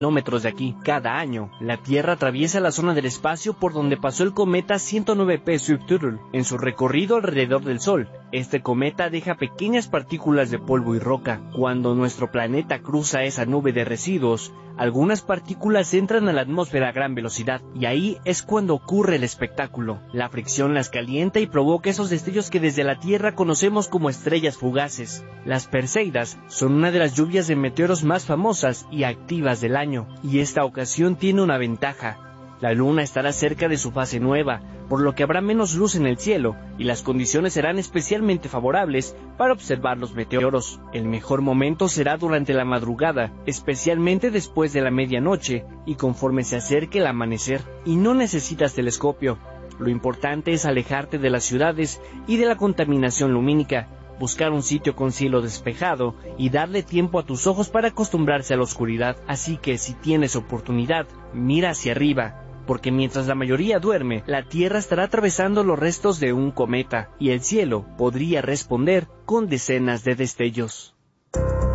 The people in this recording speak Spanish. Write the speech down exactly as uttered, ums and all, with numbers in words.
kilómetros de aquí. Cada año, la Tierra atraviesa la zona del espacio por donde pasó el cometa ciento nueve P Swift-Tuttle. En su recorrido alrededor del Sol, este cometa deja pequeñas partículas de polvo y roca. Cuando nuestro planeta cruza esa nube de residuos, algunas partículas entran a la atmósfera a gran velocidad, y ahí es cuando ocurre el espectáculo. La fricción las calienta y provoca esos destellos que desde la Tierra conocemos como estrellas fugaces. Las Perseidas son una de las lluvias de meteoros más famosas y activas del año, y esta ocasión tiene una ventaja. La Luna estará cerca de su fase nueva, por lo que habrá menos luz en el cielo, y las condiciones serán especialmente favorables para observar los meteoros. El mejor momento será durante la madrugada, especialmente después de la medianoche, y conforme se acerque el amanecer. Y no necesitas telescopio. Lo importante es alejarte de las ciudades y de la contaminación lumínica, buscar un sitio con cielo despejado y darle tiempo a tus ojos para acostumbrarse a la oscuridad. Así que si tienes oportunidad, mira hacia arriba, porque mientras la mayoría duerme, la Tierra estará atravesando los restos de un cometa, y el cielo podría responder con decenas de destellos.